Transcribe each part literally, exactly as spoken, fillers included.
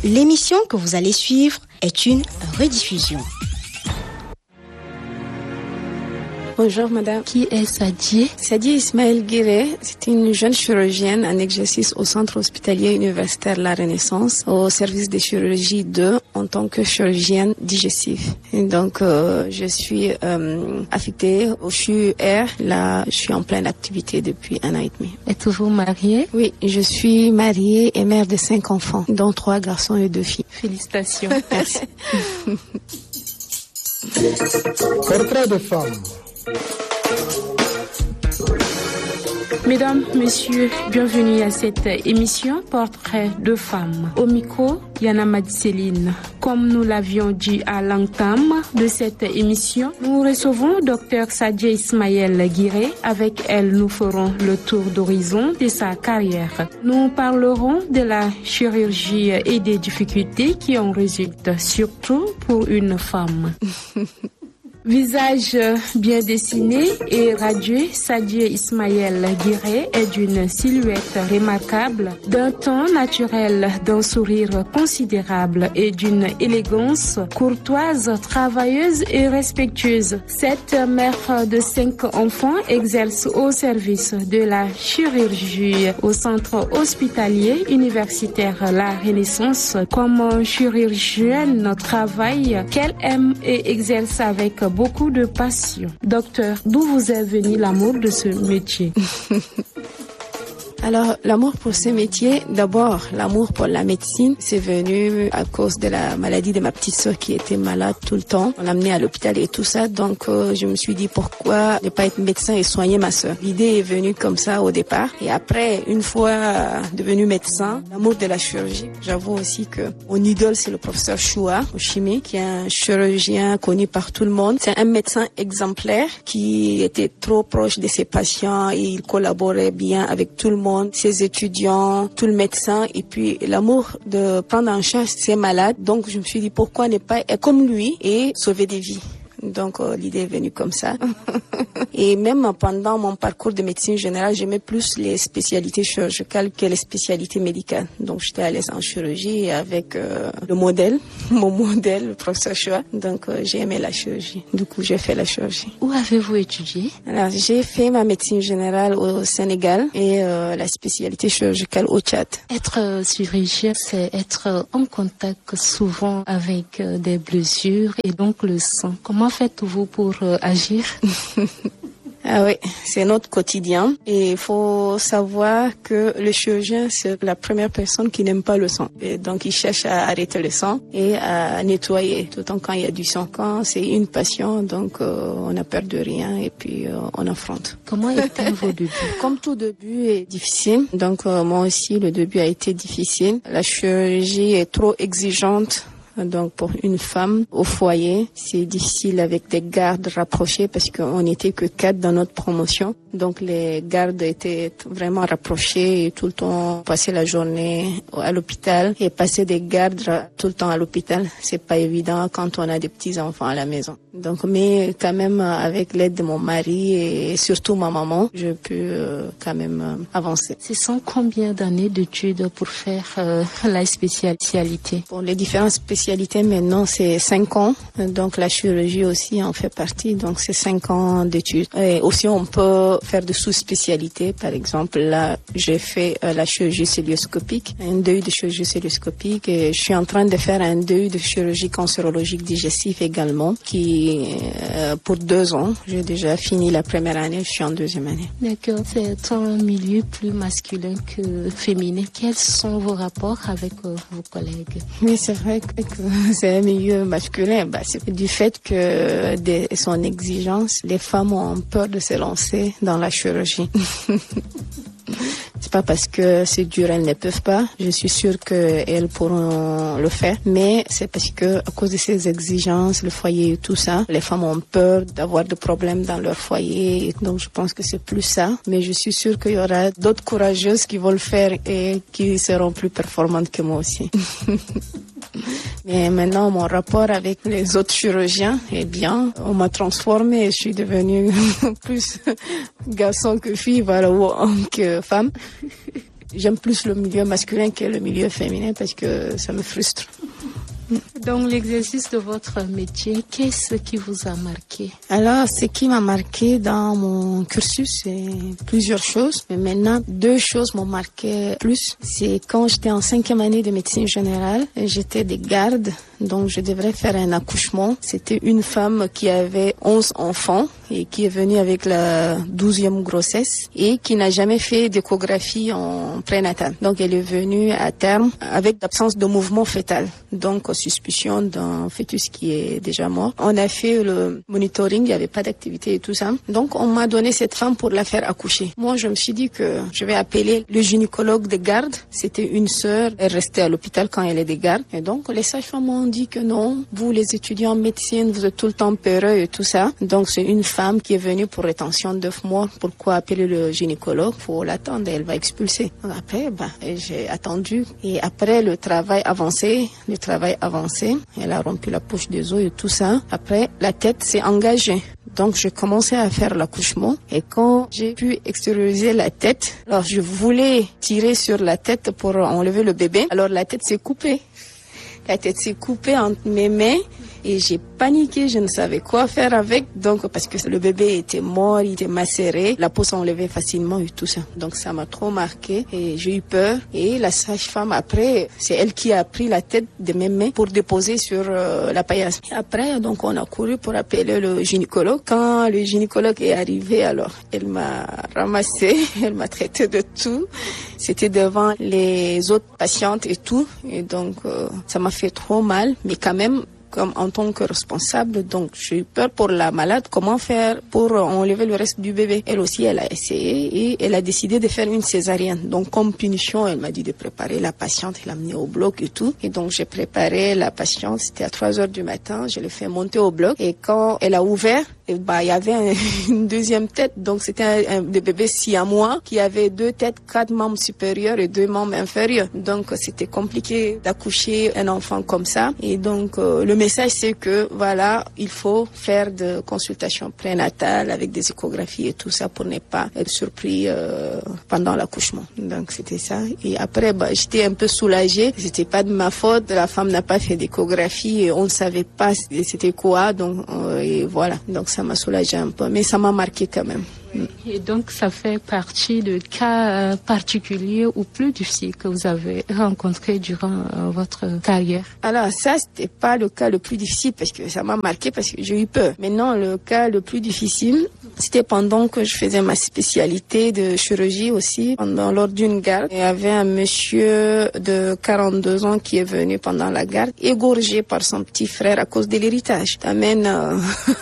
L'émission que vous allez suivre est une rediffusion. Bonjour madame. Qui est Sadie? Sadie Ismaël Guiré, c'est une jeune chirurgienne en exercice au centre hospitalier universitaire La Renaissance, au service de chirurgie deux en tant que chirurgienne digestive. Et donc euh, je suis euh, affectée au C H U R. Là, je suis en pleine activité depuis un an et demi. Êtes-vous mariée? Oui, je suis mariée et mère de cinq enfants, dont trois garçons et deux filles. Félicitations. Merci. Portrait de femme. Mesdames, Messieurs, bienvenue à cette émission Portrait de femmes. Au micro, Yana Madicéline. Comme nous l'avions dit à l'entame de cette émission, nous recevons Dr Sadie Ismaël Guiré. Avec elle, nous ferons le tour d'horizon de sa carrière. Nous parlerons de la chirurgie et des difficultés qui en résultent, surtout pour une femme. Visage bien dessiné et radieux, Sadie Ismaël Guiré est d'une silhouette remarquable, d'un ton naturel, d'un sourire considérable et d'une élégance courtoise, travailleuse et respectueuse. Cette mère de cinq enfants exerce au service de la chirurgie au centre hospitalier universitaire La Renaissance comme chirurgienne, travail qu'elle aime et exerce avec beaucoup de passion. Docteur, d'où vous est venu l'amour de ce métier? Alors, l'amour pour ce métier, d'abord, l'amour pour la médecine, c'est venu à cause de la maladie de ma petite sœur qui était malade tout le temps. On l'a amenée à l'hôpital et tout ça. Donc, euh, je me suis dit pourquoi ne pas être médecin et soigner ma sœur. L'idée est venue comme ça au départ. Et après, une fois devenu médecin, l'amour de la chirurgie. J'avoue aussi que mon idole, c'est le professeur Choua, au chimie, qui est un chirurgien connu par tout le monde. C'est un médecin exemplaire qui était trop proche de ses patients et il collaborait bien avec tout le monde. Ses étudiants, tout le médecin et puis l'amour de prendre en charge ses malades. Donc je me suis dit pourquoi ne pas être comme lui et sauver des vies. Donc euh, l'idée est venue comme ça. Et même pendant mon parcours de médecine générale, j'aimais plus les spécialités chirurgicales que les spécialités médicales. Donc j'étais à l'aise en chirurgie avec euh, le modèle, mon modèle, le professeur Choua. Donc euh, j'ai aimé la chirurgie. Du coup, j'ai fait la chirurgie. Où avez-vous étudié? Alors j'ai fait ma médecine générale au Sénégal et euh, la spécialité chirurgicale au Tchad. Être euh, chirurgien, c'est être en contact souvent avec euh, des blessures et donc le sang. Comment faites-vous pour euh, agir? Ah oui, c'est notre quotidien et il faut savoir que le chirurgien, c'est la première personne qui n'aime pas le sang. Et donc, il cherche à arrêter le sang et à nettoyer, tout le temps quand il y a du sang. Quand c'est une passion, donc euh, on n'a peur de rien et puis euh, on affronte. Comment étaient vos débuts? Comme tout début est difficile, donc euh, moi aussi, le début a été difficile. La chirurgie est trop exigeante. Donc pour une femme au foyer, c'est difficile avec des gardes rapprochés parce qu'on n'était que quatre dans notre promotion. Donc les gardes étaient vraiment rapprochés et tout le temps passer la journée à l'hôpital et passer des gardes tout le temps à l'hôpital, c'est pas évident quand on a des petits enfants à la maison. Donc mais quand même avec l'aide de mon mari et surtout ma maman, je peux euh, quand même euh, avancer. Ce sont combien d'années d'études pour faire euh, la spécialité? Pour les différentes spécialités maintenant, c'est cinq ans. Donc la chirurgie aussi en fait partie. Donc c'est cinq ans d'études. Et aussi on peut faire de sous-spécialités. Par exemple, là, j'ai fait euh, la chirurgie cœlioscopique, un D E U de chirurgie cœlioscopique. Et je suis en train de faire un D E U de chirurgie cancérologique digestive également, qui euh, pour deux ans. J'ai déjà fini la première année. Je suis en deuxième année. D'accord. C'est un milieu plus masculin que féminin. Quels sont vos rapports avec euh, vos collègues? Mais c'est vrai que c'est un milieu masculin. Bah, c'est du fait que de son exigence, les femmes ont peur de se lancer dans la chirurgie. C'est pas parce que c'est dur, elles ne peuvent pas. Je suis sûre qu'elles pourront le faire. Mais c'est parce que, à cause de ces exigences, le foyer et tout ça, les femmes ont peur d'avoir des problèmes dans leur foyer. Donc, je pense que c'est plus ça. Mais je suis sûre qu'il y aura d'autres courageuses qui vont le faire et qui seront plus performantes que moi aussi. Mais maintenant, mon rapport avec les autres chirurgiens est bien. On m'a transformée. Je suis devenue plus garçon que fille, voilà, ou homme que femme. J'aime plus le milieu masculin que le milieu féminin parce que ça me frustre. Dans l'exercice de votre métier, qu'est-ce qui vous a marqué? Alors, ce qui m'a marqué dans mon cursus, c'est plusieurs choses. Mais maintenant, deux choses m'ont marqué plus. C'est quand j'étais en cinquième année de médecine générale, j'étais des gardes. Donc, je devrais faire un accouchement. C'était une femme qui avait onze enfants et qui est venue avec la douzième grossesse et qui n'a jamais fait d'échographie en prénatal. Donc, elle est venue à terme avec l'absence de mouvement fœtal. Donc, suspicion d'un fœtus qui est déjà mort. On a fait le monitoring, il n'y avait pas d'activité et tout ça. Donc, on m'a donné cette femme pour la faire accoucher. Moi, je me suis dit que je vais appeler le gynécologue de garde. C'était une sœur, elle restait à l'hôpital quand elle est de garde. Et donc, les sages-femmes m'ont dit que non, vous les étudiants en médecine, vous êtes tout le temps peureux et tout ça. Donc, c'est une femme qui est venue pour rétention de neuf mois. Pourquoi appeler le gynécologue? Faut l'attendre, elle va expulser. Donc, après, bah, j'ai attendu. Et après, le travail avancé, le travail avancé, elle a rompu la poche des os et tout ça. Après, la tête s'est engagée. Donc, j'ai commencé à faire l'accouchement. Et quand j'ai pu extérioriser la tête, alors je voulais tirer sur la tête pour enlever le bébé. Alors, la tête s'est coupée. La tête s'est coupée entre mes mains et j'ai paniqué, je ne savais quoi faire avec. Donc, parce que le bébé était mort, il était macéré, la peau s'enlevait facilement et tout ça. Donc, ça m'a trop marqué et j'ai eu peur. Et la sage-femme, après, c'est elle qui a pris la tête de mes mains pour déposer sur euh, la paillasse. Et après, donc, on a couru pour appeler le gynécologue. Quand le gynécologue est arrivé, alors, elle m'a ramassé, elle m'a traité de tout. C'était devant les autres patientes et tout. Et donc, euh, ça m'a fait trop mal. Mais quand même, comme en tant que responsable, donc j'ai eu peur pour la malade, comment faire pour enlever le reste du bébé. Elle aussi, elle a essayé et elle a décidé de faire une césarienne. Donc comme punition, elle m'a dit de préparer la patiente et l'amener au bloc et tout. Et donc j'ai préparé la patiente, c'était à trois heures du matin, je l'ai fait monter au bloc. Et quand elle a ouvert, et bah, il y avait un, une deuxième tête, donc c'était un, un des bébés siamois qui avait deux têtes, quatre membres supérieurs et deux membres inférieurs. Donc c'était compliqué d'accoucher un enfant comme ça. Et donc euh, le message c'est que voilà, il faut faire de consultations prénatales avec des échographies et tout ça pour ne pas être surpris euh, pendant l'accouchement. Donc c'était ça. Et après bah, j'étais un peu soulagée. C'était pas de ma faute. La femme n'a pas fait d'échographie et on ne savait pas c'était quoi. Donc euh, et voilà. Donc ça m'a soulagée un peu, mais ça m'a marqué quand même. Et donc, ça fait partie de cas particuliers ou plus difficiles que vous avez rencontrés durant euh, votre carrière? Alors, ça, c'était pas le cas le plus difficile parce que ça m'a marqué parce que j'ai eu peur. Maintenant, le cas le plus difficile, c'était pendant que je faisais ma spécialité de chirurgie aussi. Pendant, lors d'une garde, il y avait un monsieur de quarante-deux ans qui est venu pendant la garde, égorgé par son petit frère à cause de l'héritage. T'amènes euh,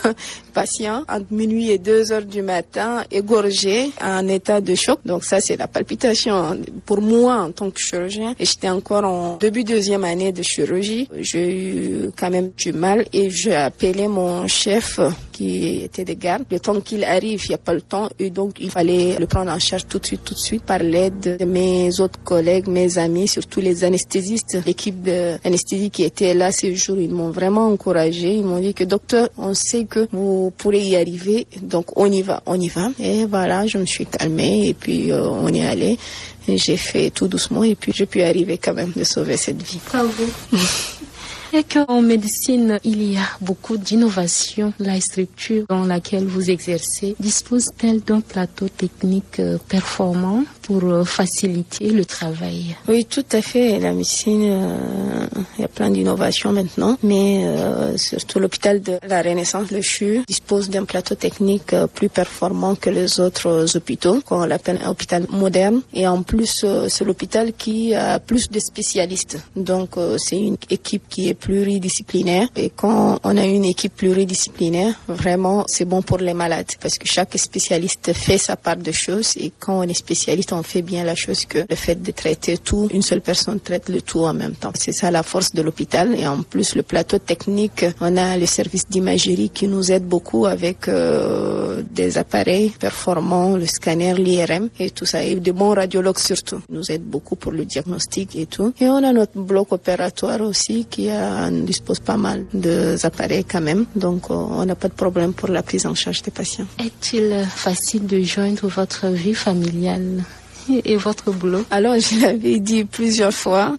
patient entre minuit et deux heures du matin, égorgé, en état de choc. Donc ça, c'est la palpitation pour moi en tant que chirurgien. Et j'étais encore en début deuxième année de chirurgie. J'ai eu quand même du mal et j'ai appelé mon chef qui était de garde. Le temps qu'il arrive, il n'y a pas le temps. Et donc, il fallait le prendre en charge tout de suite, tout de suite, par l'aide de mes autres collègues, mes amis, surtout les anesthésistes. L'équipe d'anesthésie qui était là ces jours, ils m'ont vraiment encouragé. Ils m'ont dit que docteur, on sait que vous pourrez y arriver. Donc, on y va, on y va. Et voilà, je me suis calmée et puis euh, on y allait. Et j'ai fait tout doucement et puis j'ai pu arriver quand même de sauver cette vie. Bravo. Et qu'en médecine, il y a beaucoup d'innovations. La structure dans laquelle vous exercez dispose-t-elle d'un plateau technique performant pour faciliter le travail? Oui, tout à fait. La médecine, euh, il y a plein d'innovations maintenant, mais euh, surtout l'hôpital de la Renaissance, le C H U, dispose d'un plateau technique plus performant que les autres hôpitaux, qu'on l'appelle un hôpital moderne. Et en plus, euh, c'est l'hôpital qui a plus de spécialistes. Donc, euh, c'est une équipe qui est pluridisciplinaire. Et quand on a une équipe pluridisciplinaire, vraiment, c'est bon pour les malades parce que chaque spécialiste fait sa part de choses. Et quand on est spécialiste, on fait bien la chose que le fait de traiter tout, une seule personne traite le tout en même temps. C'est ça la force de l'hôpital. Et en plus, le plateau technique, on a le service d'imagerie qui nous aide beaucoup avec euh, des appareils performants, le scanner, l'I R M et tout ça. Et de bons radiologues surtout. Ils nous aident beaucoup pour le diagnostic et tout. Et on a notre bloc opératoire aussi qui a, on dispose pas mal d'appareils quand même. Donc, on n'a pas de problème pour la prise en charge des patients. Est-il facile de joindre votre vie familiale? et votre boulot? Alors, je l'avais dit plusieurs fois.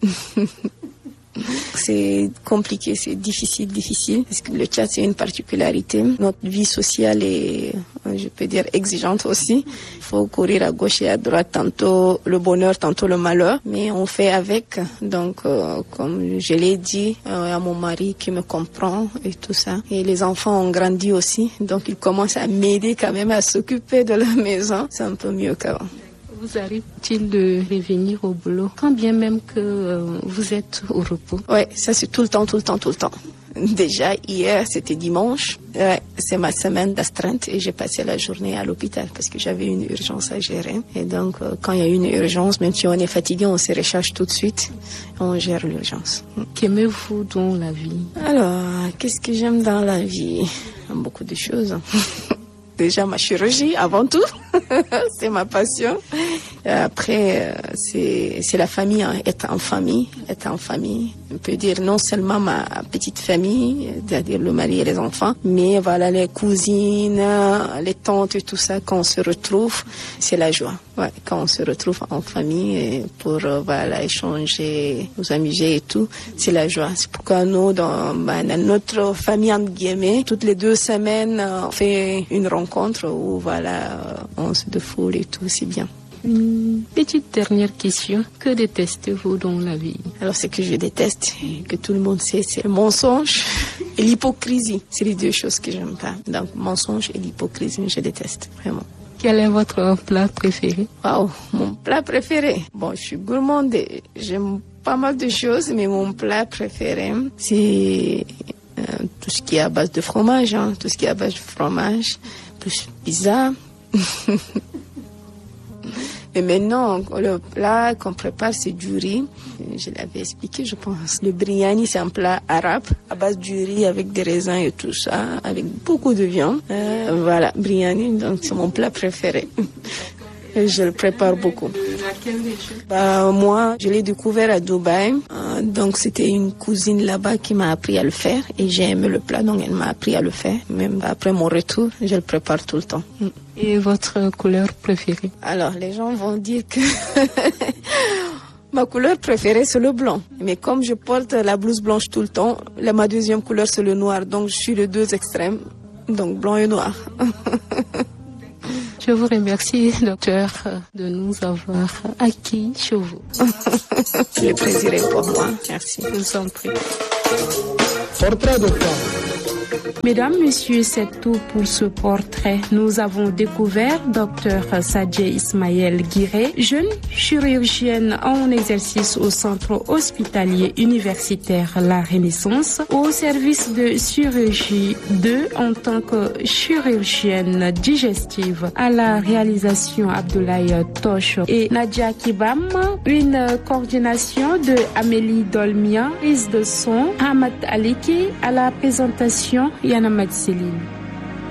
C'est compliqué, c'est difficile, difficile. Parce que le Tchad, c'est une particularité. Notre vie sociale est, je peux dire, exigeante aussi. Il faut courir à gauche et à droite, tantôt le bonheur, tantôt le malheur. Mais on fait avec. Donc, euh, comme je l'ai dit euh, à mon mari qui me comprend et tout ça. Et les enfants ont grandi aussi. Donc, ils commencent à m'aider quand même à s'occuper de la maison. C'est un peu mieux qu'avant. Vous arrive-t-il de revenir au boulot quand bien même que euh, vous êtes au repos? Oui, ça c'est tout le temps, tout le temps, tout le temps. Déjà, hier, c'était dimanche. Ouais, c'est ma semaine d'astreinte et j'ai passé la journée à l'hôpital parce que j'avais une urgence à gérer. Et donc, euh, quand il y a une urgence, même si on est fatigué, on se recharge tout de suite. On gère l'urgence. Qu'aimez-vous dans la vie? Alors, qu'est-ce que j'aime dans la vie? Beaucoup de choses. Déjà ma chirurgie avant tout, c'est ma passion. Après, c'est c'est la famille, hein. Être en famille, être en famille. On peut dire non seulement ma petite famille, c'est-à-dire le mari et les enfants, mais voilà les cousines, les tantes et tout ça. Quand on se retrouve, c'est la joie. Ouais, quand on se retrouve en famille pour voilà échanger, nous amuser et tout, c'est la joie. C'est pourquoi nous, dans, ben, dans notre famille entre guillemets, toutes les deux semaines, on fait une rencontre où voilà, on se défoule et tout, c'est bien. Une petite dernière question. Que détestez-vous dans la vie? Alors, ce que je déteste, que tout le monde sait, c'est le mensonge et l'hypocrisie. C'est les deux choses que j'aime pas. Donc, mensonge et l'hypocrisie, je déteste, vraiment. Quel est votre plat préféré? Waouh, mon plat préféré. Bon, je suis gourmande, j'aime pas mal de choses, mais mon plat préféré, c'est euh, tout ce qui est à base de fromage, hein, tout ce qui est à base de fromage, plus pizza. Et maintenant, le plat qu'on prépare, c'est du riz. Je l'avais expliqué, je pense. Le biryani, c'est un plat arabe à base du riz avec des raisins et tout ça, avec beaucoup de viande. Euh, voilà, biryani, donc c'est mon plat préféré. Et je le prépare beaucoup. Bah, moi, je l'ai découvert à Dubaï. Euh, donc, c'était une cousine là-bas qui m'a appris à le faire. Et j'ai aimé le plat, donc elle m'a appris à le faire. Même après mon retour, je le prépare tout le temps. Et votre couleur préférée? Alors, les gens vont dire que ma couleur préférée, c'est le blanc. Mais comme je porte la blouse blanche tout le temps, la, ma deuxième couleur, c'est le noir. Donc, je suis les deux extrêmes. Donc, blanc et noir. Je vous remercie, docteur, de nous avoir acquis chez vous. Le plaisir est pour moi. Merci. Je vous en prie. Portrait de femme. Mesdames, Messieurs, c'est tout pour ce portrait. Nous avons découvert Dr Sadie Ismaël Guiré, jeune chirurgienne en exercice au centre hospitalier universitaire La Renaissance, au service de chirurgie deux en tant que chirurgienne digestive. À la réalisation, Abdoulaye Toche et Nadia Kibam, une coordination de Amélie Dolmia, prise de son, Hamad Aliki, à la présentation, Yana Madseline.